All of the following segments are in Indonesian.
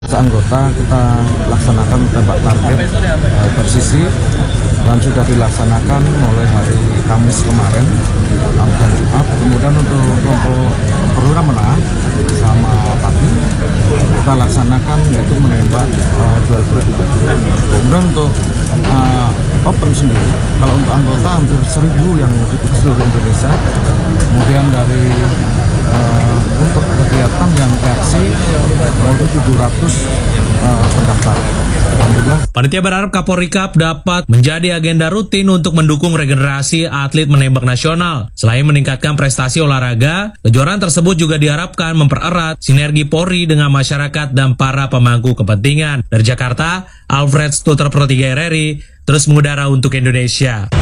Anggota kita laksanakan tembak target presisi dan sudah dilaksanakan mulai hari Kamis kemarin dan Jumat. Kemudian untuk kelompok perwira menengah sama pagi kita laksanakan yaitu menembak duel peluru. Kemudian untuk open sendiri, kalau untuk anggota hampir 1.000 yang di seluruh Indonesia. Kemudian dari untuk kegiatan yang reaksi 700 pendaftar. Panitia berharap Kapolri Cup dapat menjadi agenda rutin untuk mendukung regenerasi atlet menembak nasional. Selain meningkatkan prestasi olahraga, kejuaraan tersebut juga diharapkan mempererat sinergi Polri dengan masyarakat dan para pemangku kepentingan. Dari Jakarta, Alfred Stuter Pro 3 RRI, terus mengudara untuk Indonesia.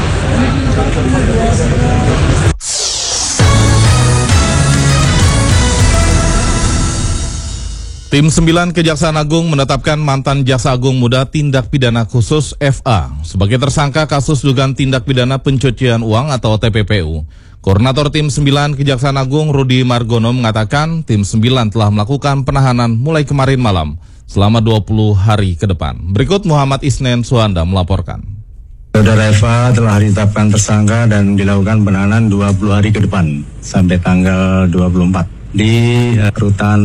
Tim 9 Kejaksaan Agung menetapkan mantan Jaksa Agung Muda Tindak Pidana Khusus FA sebagai tersangka kasus dugaan tindak pidana pencucian uang atau TPPU. Koordinator Tim 9 Kejaksaan Agung Rudy Margono mengatakan Tim 9 telah melakukan penahanan mulai kemarin malam selama 20 hari ke depan. Berikut Muhammad Isnen Suhanda melaporkan. Saudara Eva telah ditetapkan tersangka dan dilakukan penahanan 20 hari ke depan sampai tanggal 24 di rutan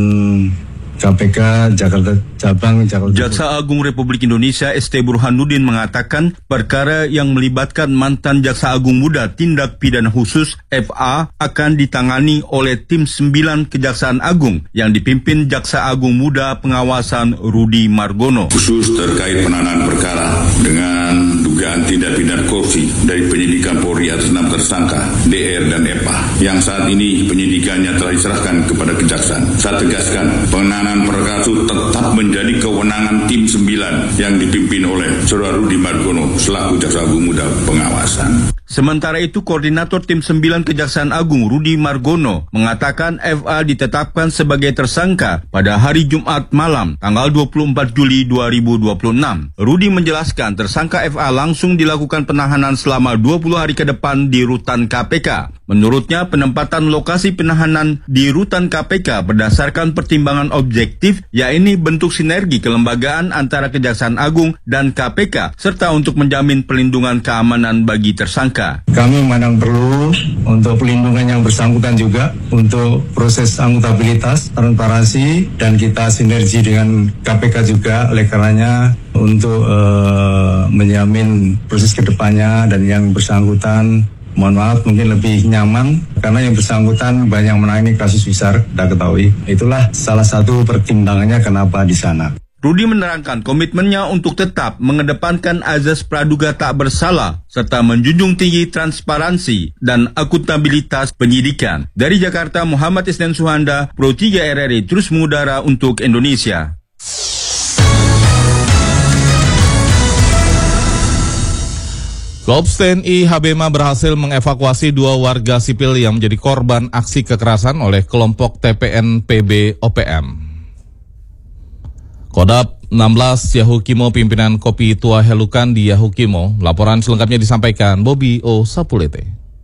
KPK Jakarta Cabang Jakarta. Jaksa Agung Republik Indonesia ST Burhanuddin mengatakan perkara yang melibatkan mantan Jaksa Agung Muda Tindak Pidana Khusus FA akan ditangani oleh Tim 9 Kejaksaan Agung yang dipimpin Jaksa Agung Muda Pengawasan Rudy Margono. Khusus terkait penanganan perkara dengan dugaan tindak pidana korupsi dari penyidikan Polri atas nama tersangka DR dan EPA yang saat ini penyidikannya telah diserahkan kepada kejaksaan. Saya tegaskan penanganan perkara itu tetap menjadi kewenangan Tim 9 yang dipimpin oleh Saudara Rudy Margono selaku Jaksa Agung Muda Pengawasan. Sementara itu, Koordinator Tim 9 Kejaksaan Agung Rudy Margono mengatakan FA ditetapkan sebagai tersangka pada hari Jumat malam, tanggal 24 Juli 2026. Rudy menjelaskan tersangka FA langsung dilakukan penahanan selama 20 hari ke depan di rutan KPK. Menurutnya, penempatan lokasi penahanan di rutan KPK berdasarkan pertimbangan objektif, yaitu bentuk sinergi kelembagaan antara Kejaksaan Agung dan KPK, serta untuk menjamin pelindungan keamanan bagi tersangka. Kami memandang perlu untuk pelindungan yang bersangkutan juga untuk proses akuntabilitas, transparansi, dan kita sinergi dengan KPK juga oleh karenanya untuk menjamin proses kedepannya dan yang bersangkutan mohon maaf mungkin lebih nyaman karena yang bersangkutan banyak menangani kasus besar, kita ketahui. Itulah salah satu pertimbangannya kenapa di sana. Rudy menerangkan komitmennya untuk tetap mengedepankan azas praduga tak bersalah serta menjunjung tinggi transparansi dan akuntabilitas penyidikan. Dari Jakarta, Muhammad Isnen Suhanda, Pro 3 RRI, terus mengudara untuk Indonesia. Korps TNI Habema berhasil mengevakuasi 2 warga sipil yang menjadi korban aksi kekerasan oleh kelompok TPNPB OPM. Kodap 16 Yahukimo pimpinan Kopi Tua Helukan di Yahukimo. Laporan selengkapnya disampaikan Bobby O. Sapulete.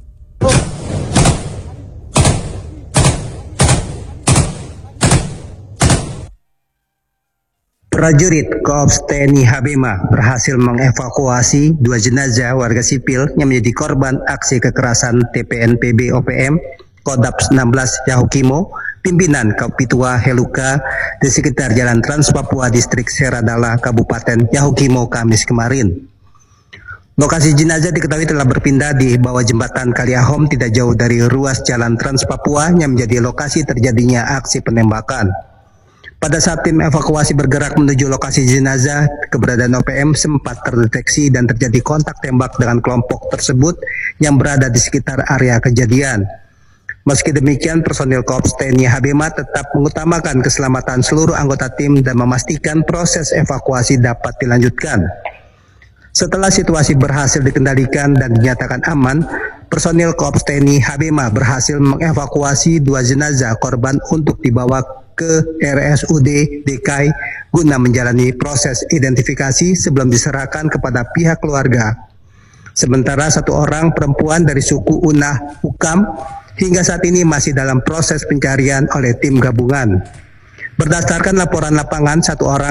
Prajurit Korps TNI Habema berhasil mengevakuasi 2 jenazah warga sipil yang menjadi korban aksi kekerasan TPNPB OPM Kodap 16 Yahukimo pimpinan Kopi Tua Heluka di sekitar Jalan Trans Papua Distrik Seradala Kabupaten Yahukimo Kamis kemarin. Lokasi jenazah diketahui telah berpindah di bawah jembatan Kaliahom tidak jauh dari ruas Jalan Trans Papua yang menjadi lokasi terjadinya aksi penembakan. Pada saat tim evakuasi bergerak menuju lokasi jenazah, keberadaan OPM sempat terdeteksi dan terjadi kontak tembak dengan kelompok tersebut yang berada di sekitar area kejadian. Meski demikian, personil Korps TNI Habema tetap mengutamakan keselamatan seluruh anggota tim dan memastikan proses evakuasi dapat dilanjutkan. Setelah situasi berhasil dikendalikan dan dinyatakan aman, personil Korps TNI Habema berhasil mengevakuasi 2 jenazah korban untuk dibawa ke RSUD DKI guna menjalani proses identifikasi sebelum diserahkan kepada pihak keluarga. Sementara 1 orang perempuan dari suku Unah Ukam hingga saat ini masih dalam proses pencarian oleh tim gabungan. Berdasarkan laporan lapangan, 1 orang